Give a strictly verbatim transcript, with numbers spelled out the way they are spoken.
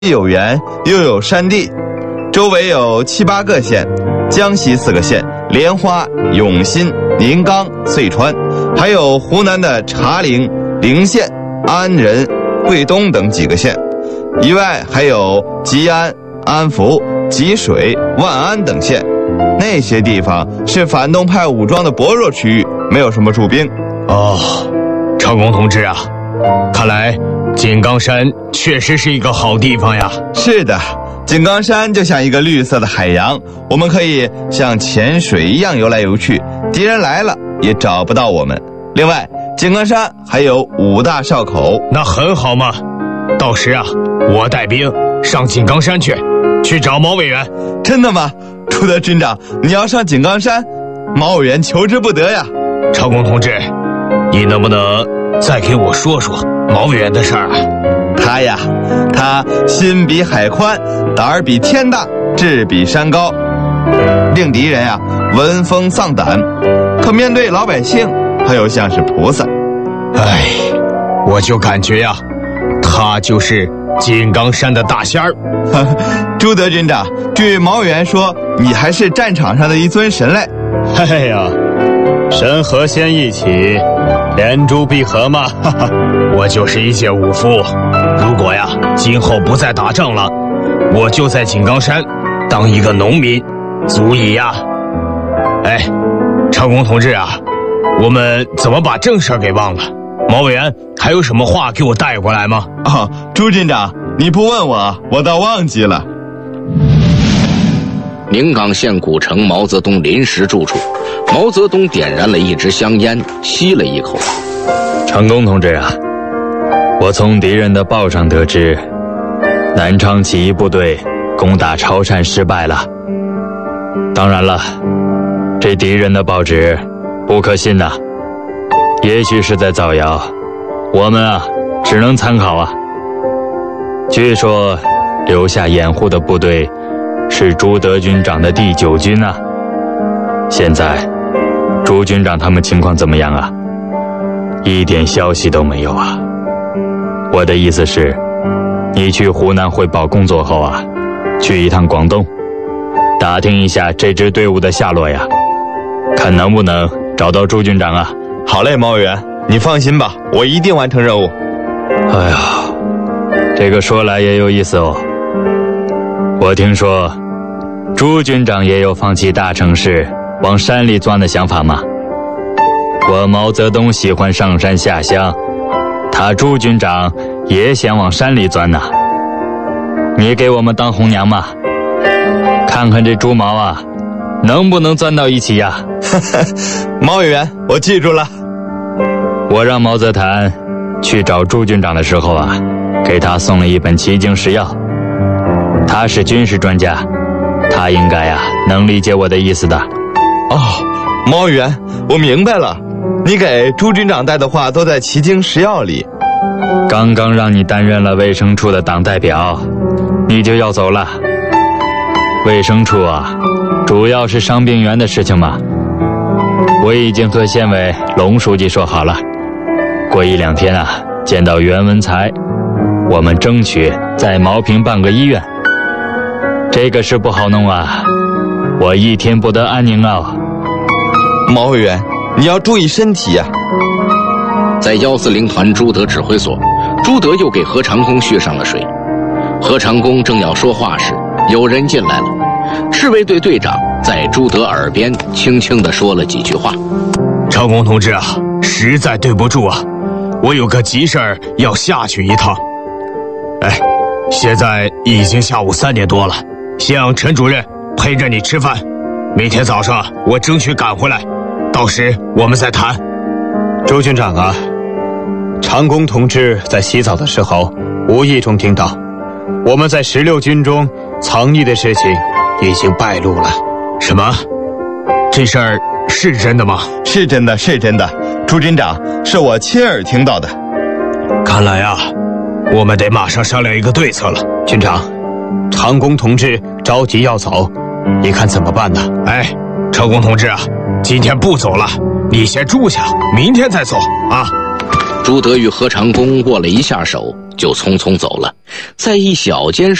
有原，又有山地，周围有七八个县，江西四个县，莲花、永新、临冈、遂川，还有湖南的茶陵、陵县、安仁、桂东等几个县，以外还有吉安、安福、吉水、万安等县。那些地方是反动派武装的薄弱区域，没有什么驻兵。 哦，长工同志啊，看来井冈山确实是一个好地方呀。 是的，井冈山就像一个绿色的海洋，我们可以像潜水一样游来游去，敌人来了也找不到我们。另外，井冈山还有五大哨口。 那很好嘛，到时啊，我带兵上井冈山去，去找毛委员。 真的吗？朱德军长，你要上井冈山，毛委员求之不得呀。 长工同志，你能不能再给我说说毛委员的事儿啊？ 他呀，他心比海宽，胆儿比天大，志比山高，令敌人呀闻风丧胆，可面对老百姓，他又像是菩萨。 哎，我就感觉呀，他就是井冈山的大仙儿。 朱德军长，据毛委员说，你还是战场上的一尊神嘞。 哎呀，神和仙一起，连珠闭合嘛。哈哈， 我就是一介武夫，如果呀今后不再打仗了，我就在井冈山当一个农民，足矣呀。哎，长工同志啊，我们怎么把正事给忘了？毛委员还有什么话给我带过来吗？ 啊，朱军长，你不问我，我倒忘记了。 临港县古城毛泽东临时住处，毛泽东点燃了一支香烟，吸了一口。 长工同志啊，我从敌人的报上得知，南昌起义部队攻打潮汕失败了。当然了，这敌人的报纸不可信呐、啊，也许是在造谣，我们啊只能参考啊。据说留下掩护的部队是朱德军长的第九军啊。现在朱军长他们情况怎么样啊？一点消息都没有啊。我的意思是，你去湖南汇报工作后啊，去一趟广东，打听一下这支队伍的下落呀，看能不能找到朱军长啊。 好嘞，毛委员，你放心吧，我一定完成任务。 哎呀，这个说来也有意思哦。我听说朱军长也有放弃大城市往山里钻的想法吗？我毛泽东喜欢上山下乡，他朱军长也想往山里钻呐。你给我们当红娘嘛，看看这猪毛啊能不能钻到一起呀？ 毛委员，我记住了。 我让毛泽谭去找朱军长的时候啊，给他送了一本奇经食药。他是军事专家，他应该啊能理解我的意思的。 哦，毛委员，我明白了，你给朱军长带的话都在奇经食药里。 刚刚让你担任了卫生处的党代表，你就要走了。卫生处啊主要是伤病员的事情嘛。我已经和县委龙书记说好了，过一两天啊见到袁文才，我们争取在茅坪办个医院。这个事不好弄啊，我一天不得安宁啊。 毛委员，你要注意身体呀、 啊。在幺四零团朱德指挥所，朱德又给何长工续上了水。何长工正要说话时，有人进来了。赤卫队队长在朱德耳边轻轻地说了几句话。 长工同志啊，实在对不住啊，我有个急事儿要下去一趟。哎，现在已经下午三点多了，先让陈主任陪着你吃饭，明天早上我争取赶回来，到时我们再谈。 周军长啊，长工同志在洗澡的时候无意中听到我们在十六军中藏匿的事情已经败露了。 什么？这事儿是真的吗？ 是真的，是真的，朱军长，是我亲耳听到的。 看来啊，我们得马上商量一个对策了。 军长，长工同志着急要走，你看怎么办呢？ 哎，长工同志啊，今天不走了，你先住下，明天再走啊。 朱德与何长工握了一下手， 就匆匆走了，在一小间